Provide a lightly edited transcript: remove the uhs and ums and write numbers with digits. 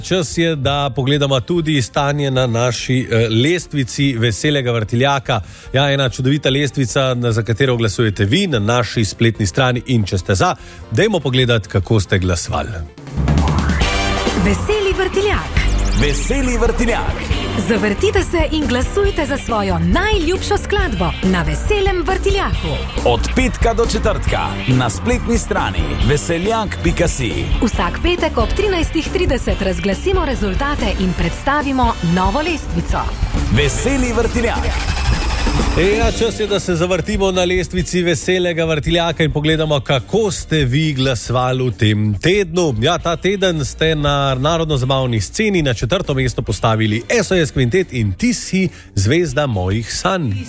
Čas je, da pogledamo tudi stanje na naši lestvici Veselega vrtiljaka. Ja, ena čudovita lestvica, za katero glasujete vi na naši spletni strani, in če ste za, dajmo pogledati, kako ste glasovali. Veseli vrtiljak. Veseli vrtiljak. Zavrtite se in glasujte za svojo najljubšo skladbo na Veselem vrtiljaku. Od petka do četrtka na spletni strani veseljak.si. Vsak petek ob 13:30 razglasimo rezultate in predstavimo novo lestvico. Veseli vrtiljak. Ja, čas je, da se zavrtimo na lestvici Veselega vrtiljaka in pogledamo, kako ste vi glasovali v tem tednu. Ja, ta teden ste na narodno-zabavni sceni na 4. mesto postavili SOS Kvintet in Ti si zvezda mojih sanj.